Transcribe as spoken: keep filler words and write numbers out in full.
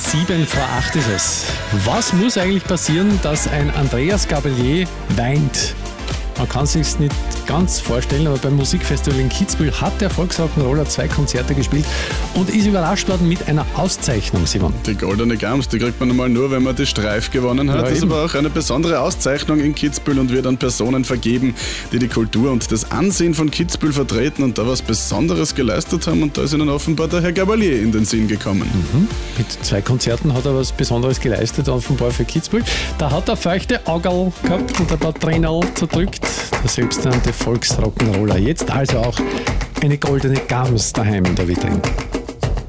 Sieben vor acht ist es. Was muss eigentlich passieren, dass ein Andreas Gabalier weint? Man kann sich es nicht ganz vorstellen, aber beim Musikfestival in Kitzbühel hat der Volksrock'n'Roller zwei Konzerte gespielt und ist überrascht worden mit einer Auszeichnung, Simon. Die goldene Gams, die kriegt man einmal nur, wenn man die Streif gewonnen hat. Ja, das ist eben. aber auch eine besondere Auszeichnung in Kitzbühel und wird an Personen vergeben, die die Kultur und das Ansehen von Kitzbühel vertreten und da was Besonderes geleistet haben. Und da ist ihnen offenbar der Herr Gabalier in den Sinn gekommen. Mhm. Mit zwei Konzerten hat er was Besonderes geleistet, offenbar für Kitzbühel. Da hat er feuchte Augerl gehabt und ein paar Tränel zerdrückt. Der selbsternannte Volksrock'n'Roller. Jetzt also auch eine goldene Gams daheim in der Vitrine.